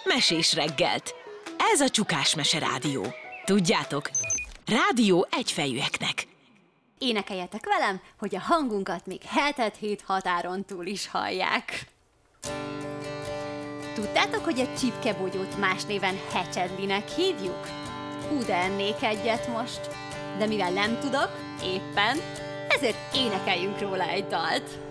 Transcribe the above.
mesés reggelt. Ez a Csukás Mese Rádió. Tudjátok, rádió egyfejűeknek. Énekeljetek velem, hogy a hangunkat még hetet hét határon túl is hallják. Tudtátok, hogy a csipkebogyót más néven hecsedlinek hívjuk? De ennék egyet most. De mivel nem tudok, éppen, ezért énekeljünk róla egy dalt.